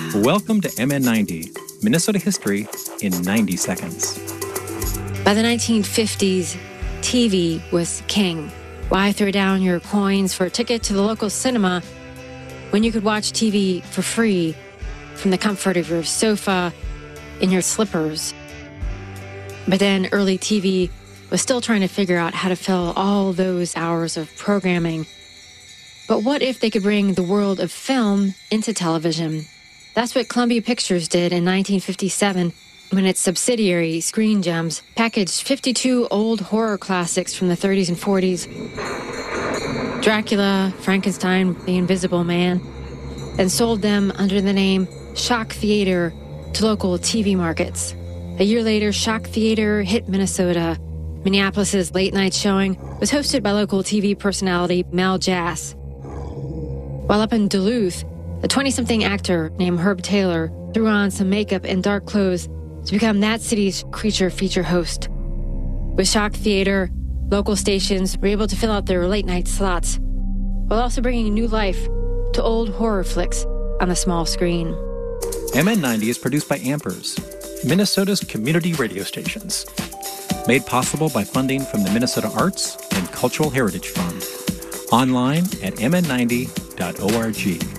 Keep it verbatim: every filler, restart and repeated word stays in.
Welcome to M N ninety, Minnesota history in ninety seconds. By the nineteen fifties, T V was king. Why throw down your coins for a ticket to the local cinema when you could watch T V for free from the comfort of your sofa in your slippers? But then early T V was still trying to figure out how to fill all those hours of programming. But what if they could bring the world of film into television? That's what Columbia Pictures did in nineteen fifty-seven when its subsidiary, Screen Gems, packaged fifty-two old horror classics from the thirties and forties. Dracula, Frankenstein, The Invisible Man, and sold them under the name Shock Theater to local T V markets. A year later, Shock Theater hit Minnesota. Minneapolis' late-night showing was hosted by local T V personality Mel Jass. While up in Duluth, a twenty-something actor named Herb Taylor threw on some makeup and dark clothes to become that city's creature feature host. With Shock Theater, local stations were able to fill out their late-night slots, while also bringing new life to old horror flicks on the small screen. M N ninety is produced by Ampers, Minnesota's community radio stations. Made possible by funding from the Minnesota Arts and Cultural Heritage Fund. Online at m n ninety dot org.